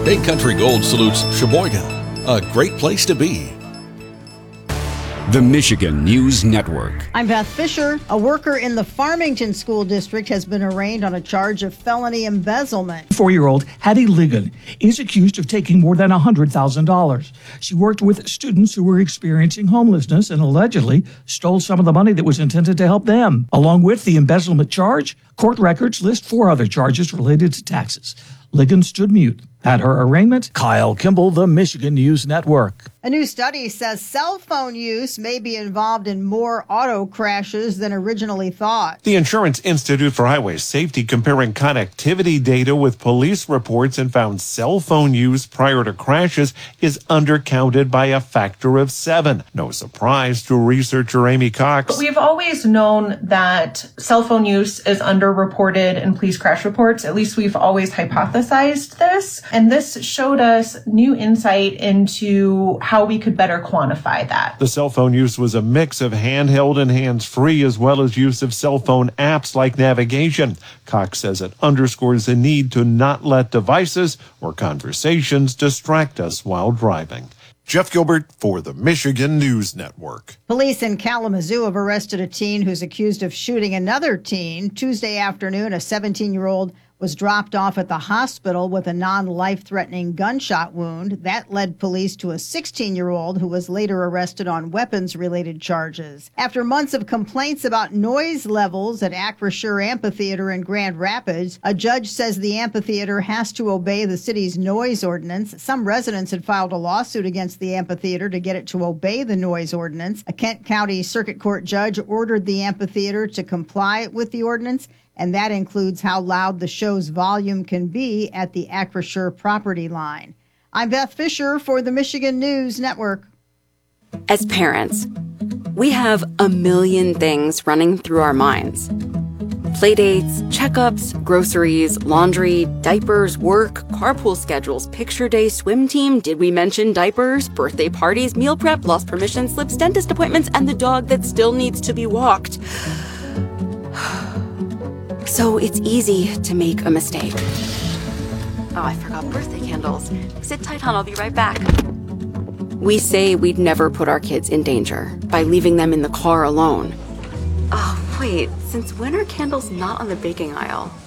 Big Country Gold salutes Sheboygan, a great place to be. The Michigan News Network. I'm Beth Fisher. A worker in the Farmington School District has been arraigned on a charge of felony embezzlement. 4-year-old Hattie Ligon is accused of taking more than $100,000. She worked with students who were experiencing homelessness and allegedly stole some of the money that was intended to help them. Along with the embezzlement charge, court records list 4 other charges related to taxes. Ligon stood mute. At her arraignment, Kyle Kimball, the Michigan News Network. A new study says cell phone use may be involved in more auto crashes than originally thought. The Insurance Institute for Highway Safety comparing connectivity data with police reports and found cell phone use prior to crashes is undercounted by a factor of 7. No surprise to researcher Amy Cox. We've always known that cell phone use is underreported in police crash reports. At least we've always hypothesized this. And this showed us new insight into how we could better quantify that. The cell phone use was a mix of handheld and hands-free, as well as use of cell phone apps like navigation. Cox says it underscores the need to not let devices or conversations distract us while driving. Jeff Gilbert for the Michigan News Network. Police in Kalamazoo have arrested a teen who's accused of shooting another teen. Tuesday afternoon, a 17-year-old was dropped off at the hospital with a non-life-threatening gunshot wound. That led police to a 16-year-old who was later arrested on weapons-related charges. After months of complaints about noise levels at Acrisure Amphitheater in Grand Rapids, a judge says the amphitheater has to obey the city's noise ordinance. Some residents had filed a lawsuit against the amphitheater to get it to obey the noise ordinance. A Kent County Circuit Court judge ordered the amphitheater to comply with the ordinance, and that includes how loud the show's volume can be at the Acrisure property line. I'm Beth Fisher for the Michigan News Network. As parents, we have a million things running through our minds. Playdates, checkups, groceries, laundry, diapers, work, carpool schedules, picture day, swim team, did we mention diapers, birthday parties, meal prep, lost permission slips, dentist appointments, and the dog that still needs to be walked. So it's easy to make a mistake. Oh, I forgot birthday candles. Sit tight, hon, I'll be right back. We say we'd never put our kids in danger by leaving them in the car alone. Oh, wait, since when are candles not on the baking aisle?